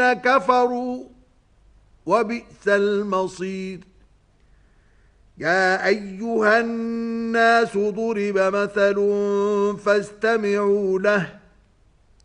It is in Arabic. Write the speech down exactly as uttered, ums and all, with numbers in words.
كفروا وبئس المصير. يا أيها الناس ضرب مثل فاستمعوا له